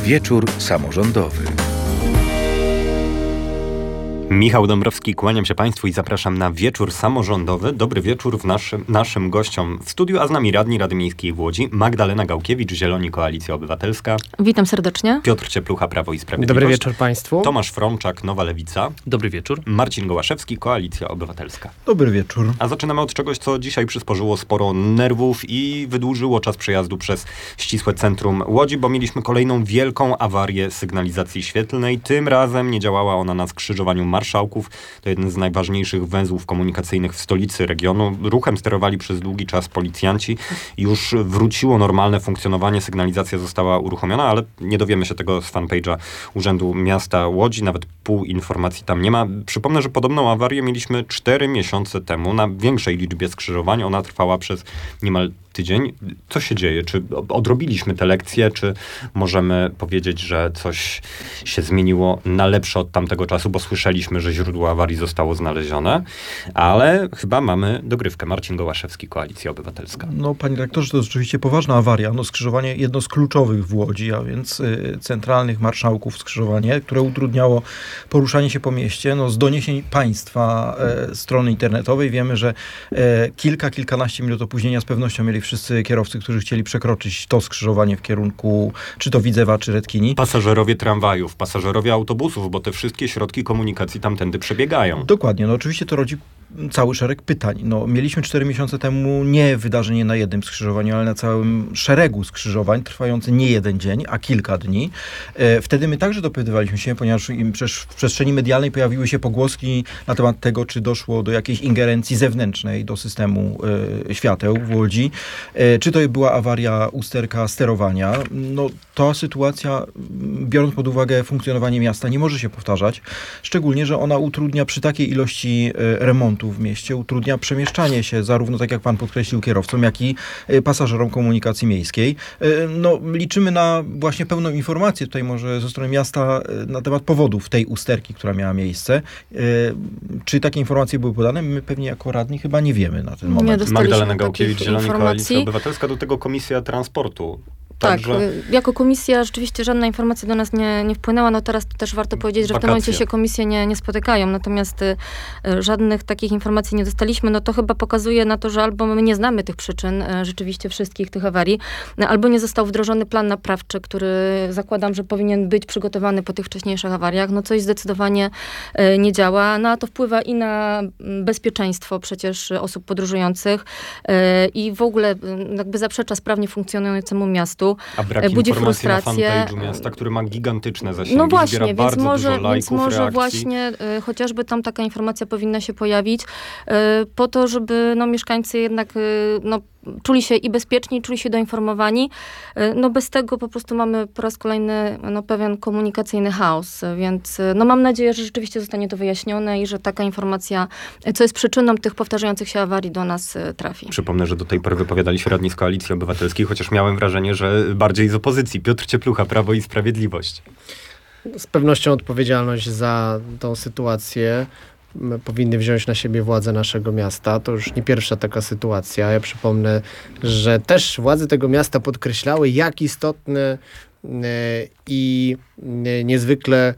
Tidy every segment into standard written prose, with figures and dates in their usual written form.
Wieczór samorządowy. Michał Dąbrowski, kłaniam się Państwu i zapraszam na wieczór samorządowy. Dobry wieczór naszym gościom w studiu, a z nami radni Rady Miejskiej w Łodzi, Magdalena Gałkiewicz, Zieloni, Koalicja Obywatelska. Witam serdecznie. Piotr Cieplucha, Prawo i Sprawiedliwość. Dobry wieczór Państwu. Tomasz Frączak, Nowa Lewica. Dobry wieczór. Marcin Gołaszewski, Koalicja Obywatelska. Dobry wieczór. A zaczynamy od czegoś, co dzisiaj przysporzyło sporo nerwów i wydłużyło czas przejazdu przez ścisłe centrum Łodzi, bo mieliśmy kolejną wielką awarię sygnalizacji świetlnej. Tym razem nie działała ona na skrzyżowaniu Marszałków. To jeden z najważniejszych węzłów komunikacyjnych w stolicy regionu. Ruchem sterowali przez długi czas policjanci. Już wróciło normalne funkcjonowanie, sygnalizacja została uruchomiona, ale nie dowiemy się tego z fanpage'a Urzędu Miasta Łodzi. Nawet pół informacji tam nie ma. Przypomnę, że podobną awarię mieliśmy 4 miesiące temu na większej liczbie skrzyżowań. Ona trwała przez niemal tydzień. Co się dzieje? Czy odrobiliśmy te lekcje? Czy możemy powiedzieć, że coś się zmieniło na lepsze od tamtego czasu? Bo słyszeliśmy, że źródło awarii zostało znalezione, ale chyba mamy dogrywkę. Marcin Gołaszewski, Koalicja Obywatelska. No, panie rektorze, to jest rzeczywiście poważna awaria. No, skrzyżowanie jedno z kluczowych w Łodzi, a więc centralnych marszałków skrzyżowanie, które utrudniało poruszanie się po mieście. No, z doniesień państwa strony internetowej wiemy, że kilkanaście minut opóźnienia z pewnością mieli wszyscy kierowcy, którzy chcieli przekroczyć to skrzyżowanie w kierunku czy to Widzewa, czy Redkini. Pasażerowie tramwajów, pasażerowie autobusów, bo te wszystkie środki komunikacji tamtędy przebiegają. Dokładnie. No oczywiście to rodzi cały szereg pytań. No, mieliśmy 4 miesiące temu nie wydarzenie na jednym skrzyżowaniu, ale na całym szeregu skrzyżowań, trwające nie jeden dzień, a kilka dni. Wtedy my także dopytywaliśmy się, ponieważ w przestrzeni medialnej pojawiły się pogłoski na temat tego, czy doszło do jakiejś ingerencji zewnętrznej do systemu świateł w Łodzi. Czy to była awaria usterka sterowania. No, ta sytuacja, biorąc pod uwagę funkcjonowanie miasta, nie może się powtarzać. Szczególnie, że ona utrudnia przy takiej ilości remontu w mieście, utrudnia przemieszczanie się zarówno, tak jak pan podkreślił, kierowcom, jak i pasażerom komunikacji miejskiej. No, liczymy na właśnie pełną informację tutaj może ze strony miasta na temat powodów tej usterki, która miała miejsce. Czy takie informacje były podane? My pewnie jako radni chyba nie wiemy na ten moment. Magdalena Gałkiewicz, Zieloni, Koalicja Obywatelska, do tego Komisja Transportu. Także... Tak, jako komisja rzeczywiście żadna informacja do nas nie wpłynęła. No teraz też warto powiedzieć, że w tym momencie się komisje nie spotykają, natomiast żadnych takich informacji nie dostaliśmy. No to chyba pokazuje na to, że albo my nie znamy tych przyczyn rzeczywiście wszystkich tych awarii, albo nie został wdrożony plan naprawczy, który zakładam, że powinien być przygotowany po tych wcześniejszych awariach. No coś zdecydowanie nie działa. No a to wpływa i na bezpieczeństwo przecież osób podróżujących i w ogóle jakby zaprzecza sprawnie funkcjonującemu miastu. A brak budzi informacji frustrację. Na fanpage'u miasta, który ma gigantyczne zasięgi, no właśnie, zbiera bardzo dużo lajków, więc może reakcji. właśnie chociażby tam taka informacja powinna się pojawić, po to, żeby mieszkańcy jednak czuli się i bezpieczni, czuli się doinformowani. No bez tego po prostu mamy po raz kolejny pewien komunikacyjny chaos, więc mam nadzieję, że rzeczywiście zostanie to wyjaśnione i że taka informacja, co jest przyczyną tych powtarzających się awarii, do nas trafi. Przypomnę, że do tej pory wypowiadali się radni z Koalicji Obywatelskiej, chociaż miałem wrażenie, że bardziej z opozycji. Piotr Cieplucha, Prawo i Sprawiedliwość. Z pewnością odpowiedzialność za tą sytuację powinny wziąć na siebie władze naszego miasta. To już nie pierwsza taka sytuacja. Ja przypomnę, że też władze tego miasta podkreślały, jak istotny i niezwykle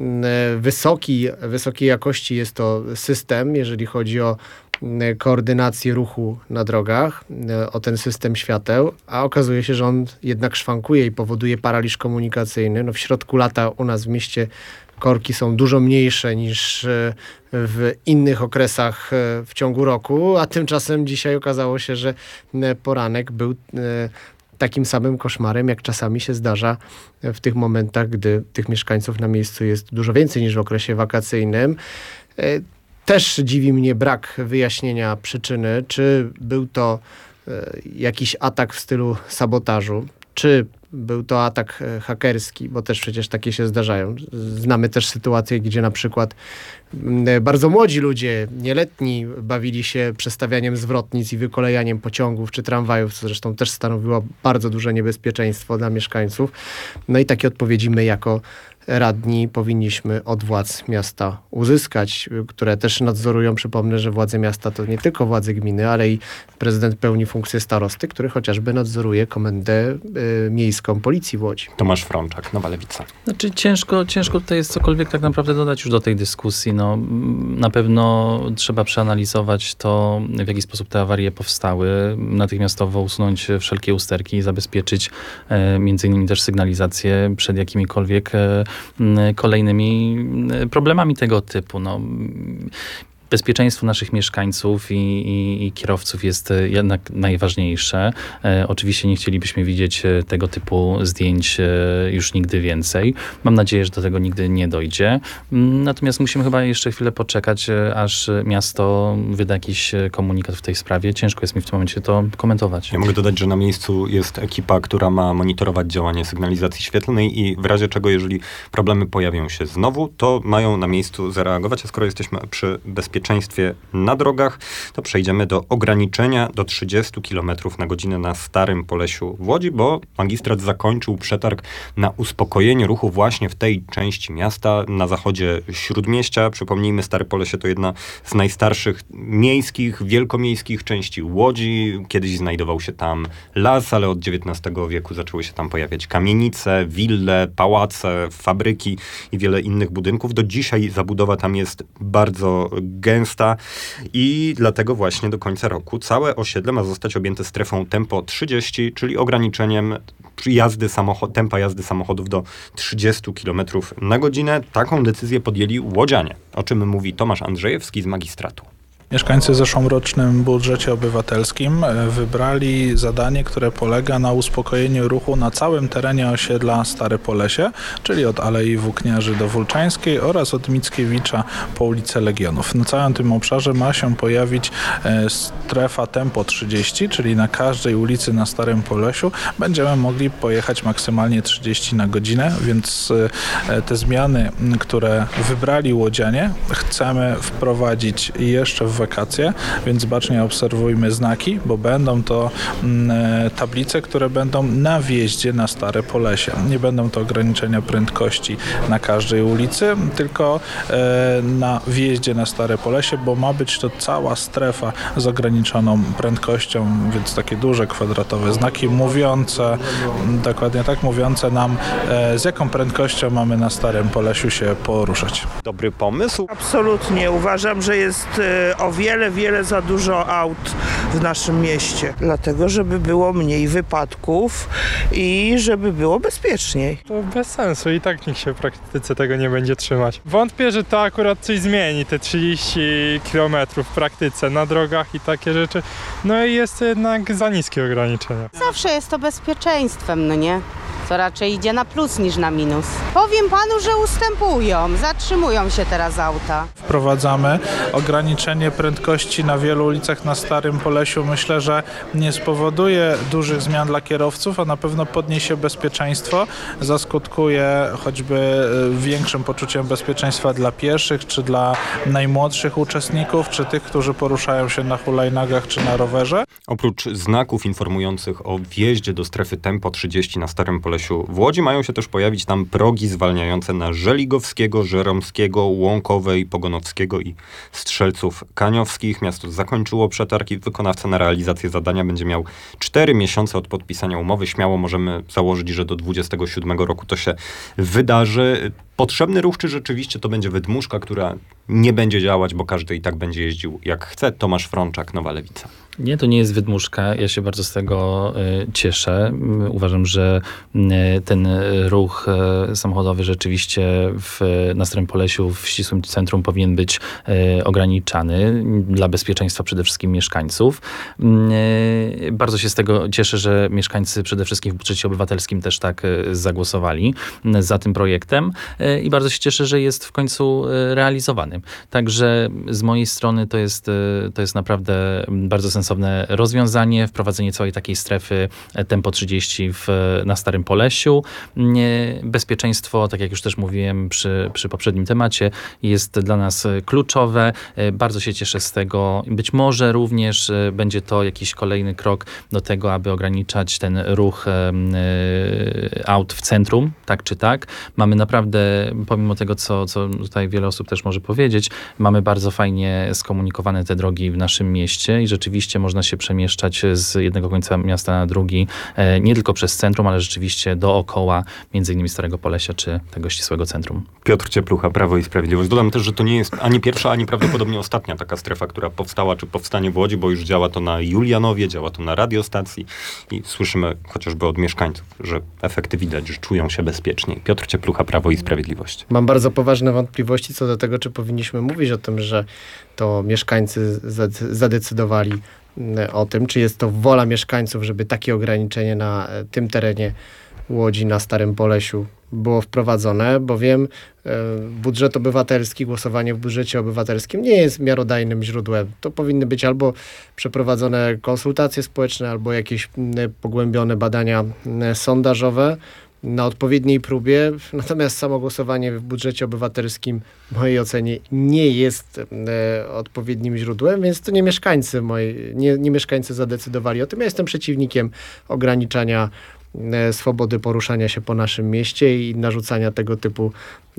wysokiej jakości jest to system, jeżeli chodzi o koordynację ruchu na drogach, o ten system świateł, a okazuje się, że on jednak szwankuje i powoduje paraliż komunikacyjny. No w środku lata u nas w mieście korki są dużo mniejsze niż w innych okresach w ciągu roku, a tymczasem dzisiaj okazało się, że poranek był takim samym koszmarem, jak czasami się zdarza w tych momentach, gdy tych mieszkańców na miejscu jest dużo więcej niż w okresie wakacyjnym. Też dziwi mnie brak wyjaśnienia przyczyny, czy był to jakiś atak w stylu sabotażu, czy był to atak hakerski, bo też przecież takie się zdarzają. Znamy też sytuacje, gdzie na przykład bardzo młodzi ludzie, nieletni, bawili się przestawianiem zwrotnic i wykolejaniem pociągów czy tramwajów, co zresztą też stanowiło bardzo duże niebezpieczeństwo dla mieszkańców. No i takie odpowiedzi my jako radni powinniśmy od władz miasta uzyskać, które też nadzorują. Przypomnę, że władze miasta to nie tylko władze gminy, ale i prezydent pełni funkcję starosty, który chociażby nadzoruje komendę miejską policji w Łodzi. Tomasz Frączak, Nowa Lewica. Znaczy ciężko tutaj jest cokolwiek tak naprawdę dodać już do tej dyskusji. No, na pewno trzeba przeanalizować to, w jaki sposób te awarie powstały, natychmiastowo usunąć wszelkie usterki i zabezpieczyć między innymi też sygnalizację przed jakimikolwiek kolejnymi problemami tego typu. No, bezpieczeństwo naszych mieszkańców i kierowców jest jednak najważniejsze. Oczywiście nie chcielibyśmy widzieć tego typu zdjęć już nigdy więcej. Mam nadzieję, że do tego nigdy nie dojdzie. Natomiast musimy chyba jeszcze chwilę poczekać, aż miasto wyda jakiś komunikat w tej sprawie. Ciężko jest mi w tym momencie to komentować. Ja mogę dodać, że na miejscu jest ekipa, która ma monitorować działanie sygnalizacji świetlnej i w razie czego, jeżeli problemy pojawią się znowu, to mają na miejscu zareagować. A skoro jesteśmy przy bezpieczeństwie na drogach, to przejdziemy do ograniczenia do 30 km na godzinę na Starym Polesiu w Łodzi, bo magistrat zakończył przetarg na uspokojenie ruchu właśnie w tej części miasta na zachodzie Śródmieścia. Przypomnijmy, Stare Polesie to jedna z najstarszych miejskich, wielkomiejskich części Łodzi. Kiedyś znajdował się tam las, ale od XIX wieku zaczęły się tam pojawiać kamienice, wille, pałace, fabryki i wiele innych budynków. Do dzisiaj zabudowa tam jest bardzo gęsta i dlatego właśnie do końca roku całe osiedle ma zostać objęte strefą tempo 30, czyli ograniczeniem tempa jazdy samochodów do 30 km na godzinę. Taką decyzję podjęli łodzianie, o czym mówi Tomasz Andrzejewski z magistratu. Mieszkańcy w zeszłorocznym budżecie obywatelskim wybrali zadanie, które polega na uspokojeniu ruchu na całym terenie osiedla Stare Polesie, czyli od Alei Włókniarzy do Wólczańskiej oraz od Mickiewicza po ulicę Legionów. Na całym tym obszarze ma się pojawić strefa tempo 30, czyli na każdej ulicy na Starym Polesiu będziemy mogli pojechać maksymalnie 30 na godzinę, więc te zmiany, które wybrali łodzianie, chcemy wprowadzić jeszcze w wakacje, więc bacznie obserwujmy znaki, bo będą to tablice, które będą na wjeździe na Stare Polesie. Nie będą to ograniczenia prędkości na każdej ulicy, tylko na wjeździe na Stare Polesie, bo ma być to cała strefa z ograniczoną prędkością, więc takie duże kwadratowe znaki mówiące, dokładnie tak, mówiące nam, z jaką prędkością mamy na Starym Polesiu się poruszać. Dobry pomysł. Absolutnie. Uważam, że jest o wiele za dużo aut w naszym mieście. Dlatego, żeby było mniej wypadków i żeby było bezpieczniej. To bez sensu i tak nikt się w praktyce tego nie będzie trzymać. Wątpię, że to akurat coś zmieni, te 30 km w praktyce na drogach i takie rzeczy. No i jest jednak za niskie ograniczenia. Zawsze jest to bezpieczeństwem, no nie? To raczej idzie na plus niż na minus. Powiem panu, że ustępują, zatrzymują się teraz auta. Wprowadzamy ograniczenie prędkości na wielu ulicach na Starym Polesiu. Myślę, że nie spowoduje dużych zmian dla kierowców, a na pewno podniesie bezpieczeństwo. Zaskutkuje choćby większym poczuciem bezpieczeństwa dla pieszych, czy dla najmłodszych uczestników, czy tych, którzy poruszają się na hulajnogach, czy na rowerze. Oprócz znaków informujących o wjeździe do strefy tempo 30 na Starym Polesiu w Łodzi mają się też pojawić tam progi zwalniające na Żeligowskiego, Żeromskiego, Łąkowej, Pogonowskiego i Strzelców Kaniowskich. Miasto zakończyło przetarg i wykonawca na realizację zadania będzie miał 4 miesiące od podpisania umowy. Śmiało możemy założyć, że do 27 roku to się wydarzy. Potrzebny ruch, czy rzeczywiście to będzie wydmuszka, która nie będzie działać, bo każdy i tak będzie jeździł jak chce? Tomasz Frączak, Nowa Lewica. Nie, to nie jest wydmuszka. Ja się bardzo z tego cieszę. Uważam, że ten ruch samochodowy rzeczywiście na Starym Polesiu, w ścisłym centrum powinien być ograniczany dla bezpieczeństwa przede wszystkim mieszkańców. Bardzo się z tego cieszę, że mieszkańcy przede wszystkim w budżecie obywatelskim też tak zagłosowali za tym projektem i bardzo się cieszę, że jest w końcu realizowany. lokalnym. Także z mojej strony to jest naprawdę bardzo sensowne rozwiązanie, wprowadzenie całej takiej strefy tempo 30 na Starym Polesiu. Bezpieczeństwo, tak jak już też mówiłem przy poprzednim temacie, jest dla nas kluczowe. Bardzo się cieszę z tego. Być może również będzie to jakiś kolejny krok do tego, aby ograniczać ten ruch aut w centrum, tak czy tak. Mamy naprawdę, pomimo tego, co tutaj wiele osób też może powiedzieć, mamy bardzo fajnie skomunikowane te drogi w naszym mieście i rzeczywiście można się przemieszczać z jednego końca miasta na drugi, nie tylko przez centrum, ale rzeczywiście dookoła, między innymi Starego Polesia, czy tego ścisłego centrum. Piotr Cieplucha, Prawo i Sprawiedliwość. Dodam też, że to nie jest ani pierwsza, ani prawdopodobnie ostatnia taka strefa, która powstała, czy powstanie w Łodzi, bo już działa to na Julianowie, działa to na radiostacji i słyszymy chociażby od mieszkańców, że efekty widać, że czują się bezpieczniej. Piotr Cieplucha, Prawo i Sprawiedliwość. Mam bardzo poważne wątpliwości co do tego, czy powinniśmy mówić o tym, że to mieszkańcy zadecydowali o tym, czy jest to wola mieszkańców, żeby takie ograniczenie na tym terenie Łodzi, na Starym Polesiu było wprowadzone, bowiem budżet obywatelski, głosowanie w budżecie obywatelskim nie jest miarodajnym źródłem. To powinny być albo przeprowadzone konsultacje społeczne, albo jakieś pogłębione badania sondażowe na odpowiedniej próbie. Natomiast samo głosowanie w budżecie obywatelskim w mojej ocenie nie jest odpowiednim źródłem, więc to nie mieszkańcy zadecydowali o tym. Ja jestem przeciwnikiem ograniczania swobody poruszania się po naszym mieście i narzucania tego typu